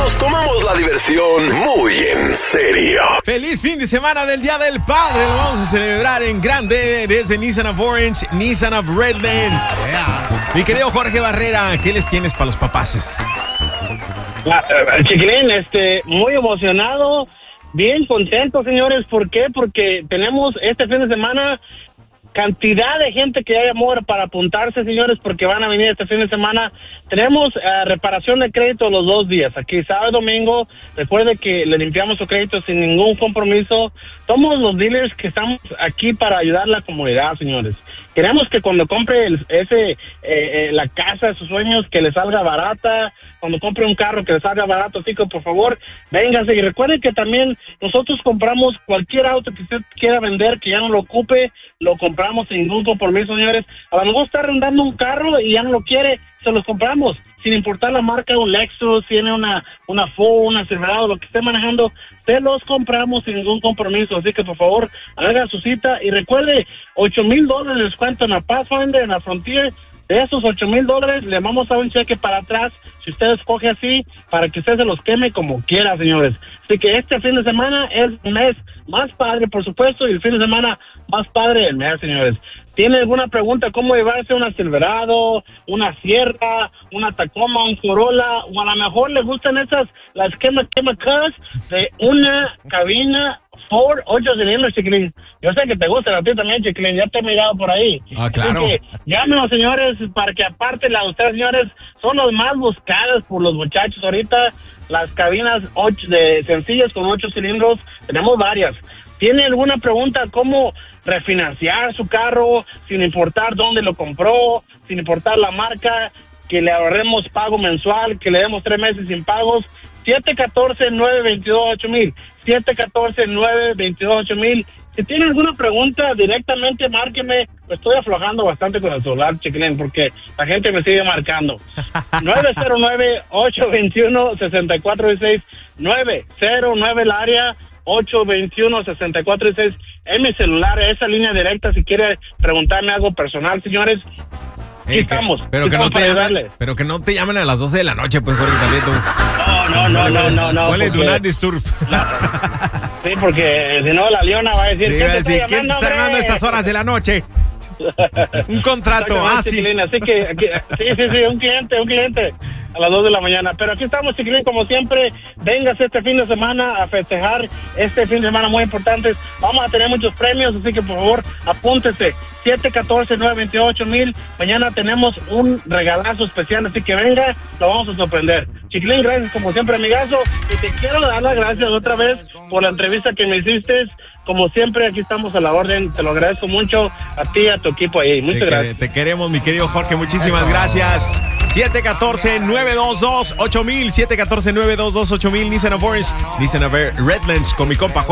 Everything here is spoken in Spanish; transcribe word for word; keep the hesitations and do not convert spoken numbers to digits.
nos tomamos la diversión muy en serio. Feliz fin de semana del Día del Padre. Lo vamos a celebrar en grande desde Nissan of Orange, Nissan of Redlands. Yeah. Mi querido Jorge Barrera, ¿qué les tienes para los papaces? Ah, uh, Chiquilín, este, muy emocionado, bien contento, señores. ¿Por qué? Porque tenemos este fin de semana cantidad de gente que ya llamó para apuntarse, señores, porque van a venir este fin de semana. Tenemos uh, reparación de crédito los dos días, aquí sábado y domingo. Recuerde que le limpiamos su crédito sin ningún compromiso. Somos los dealers que estamos aquí para ayudar a la comunidad, señores. Queremos que cuando compre el, ese eh, eh, la casa de sus sueños, que le salga barata. Cuando compre un carro, que le salga barato. Así que, por favor, véngase. Y recuerde que también nosotros compramos cualquier auto que usted quiera vender, que ya no lo ocupe, lo compramos sin ningún compromiso, señores. A lo mejor está arrendando un carro y ya no lo quiere, se los compramos, sin importar la marca, un Lexus, tiene una, una Ford, una Silverado, lo que esté manejando, se los compramos sin ningún compromiso. Así que, por favor, haga su cita. Y recuerde, ocho mil dólares descuento en la Pathfinder, en la Frontier. De esos ocho mil dólares le vamos a dar un cheque para atrás, si usted escoge así, para que usted se los queme como quiera, señores. Así que este fin de semana es el mes más padre, por supuesto, y el fin de semana más padre del mes, señores. ¿Tiene alguna pregunta cómo llevarse una Silverado, una Sierra, una Tacoma, un Corolla, o a lo mejor le gustan esas, las quema quema cars de una cabina Ford ocho cilindros, Chiquilín? Yo sé que te gustan a ti también, Chiquilín, ya te he mirado por ahí. Ah, claro. Así que llámenos, señores, para que aparte las ustedes, señores, son las más buscadas por los muchachos ahorita. Las cabinas ocho, de sencillas con ocho cilindros, tenemos varias. ¿Tiene alguna pregunta cómo refinanciar su carro sin importar dónde lo compró, sin importar la marca, que le ahorremos pago mensual, que le demos tres meses sin pagos? siete uno cuatro, nueve dos dos, ocho mil. siete uno cuatro, nueve dos dos, ocho mil. Si tiene alguna pregunta, directamente márqueme. Estoy aflojando bastante con el celular, Chiquilín, porque la gente me sigue marcando. nueve cero nueve, ocho dos uno, seis cuatro seis. nueve cero nueve el área, ocho dos uno, seis cuatro seis. En mi celular, esa línea directa, si quiere preguntarme algo personal, señores. Aquí estamos. Pero que, no te llamen, pero que no te llamen a las doce de la noche, pues, Jorge, también tú. No, no, no, no, no, no. Ponle do not disturb. No. Sí, porque si no la Leona va a decir, sí, ¿qué va a te decir, está ¿quién te está llamando a estas horas de la noche? Un contrato, ah, sí. Chiquilín, así que, aquí, sí, sí, sí, un cliente, un cliente a las dos de la mañana. Pero aquí estamos, Chiquilín, como siempre. Véngase este fin de semana a festejar este fin de semana muy importante. Vamos a tener muchos premios, así que por favor, apúntese. siete uno cuatro, nueve dos ocho mil. Mañana tenemos un regalazo especial, así que venga, lo vamos a sorprender. Chiquilín, gracias como siempre, amigazo. Y te quiero dar las gracias otra vez por la entrevista que me hiciste. Como siempre, aquí estamos a la orden. Te lo agradezco mucho a ti y a tu equipo ahí. Muchas te gracias. Te queremos, mi querido Jorge. Muchísimas Eso. gracias. siete uno cuatro, nueve dos dos, ocho mil. siete uno cuatro, nueve dos dos, ocho mil. Nissan of Orange, Nissan of Redlands con mi compa Jorge.